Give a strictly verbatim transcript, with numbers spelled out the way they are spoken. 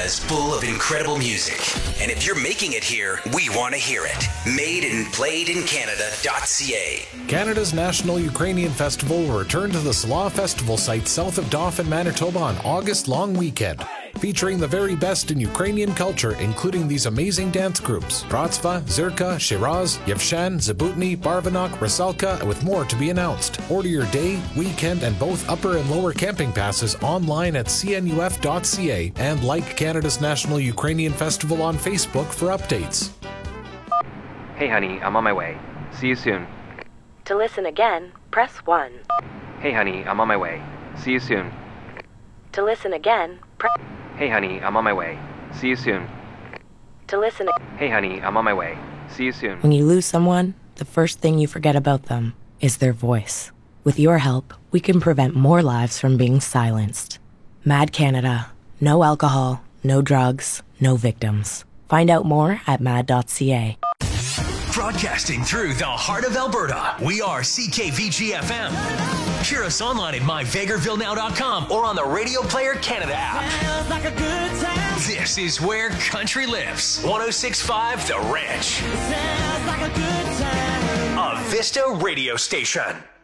is full of incredible music. And if you're making it here, we want to hear it. Made and played in Canada dot c a. Canada's National Ukrainian Festival will return to the Slaw Festival site south of Dauphin, Manitoba on August long weekend. Featuring the very best in Ukrainian culture, including these amazing dance groups: Bratstva, Zirka, Shiraz, Yevshan, Zabutny, Barvanok, Rusalka, with more to be announced. Order your day, weekend, and both upper and lower camping passes online at c n u f dot c a and like Canada's National Ukrainian Festival on Facebook for updates. Hey honey, I'm on my way. See you soon. To listen again, press one. Hey honey, I'm on my way. See you soon. To listen again, press... Hey honey, I'm on my way. See you soon. To listen... Hey honey, I'm on my way. See you soon. When you lose someone, the first thing you forget about them is their voice. With your help, we can prevent more lives from being silenced. Mad Canada. No alcohol, no drugs, no victims. Find out more at mad dot c a. Broadcasting through the heart of Alberta, we are C K V G F M. Hear us online at my vegreville now dot com or on the Radio Player Canada app. Like a good time. This is where country lives. one oh six point five The Ranch. Sounds like a good time. A Vista radio station.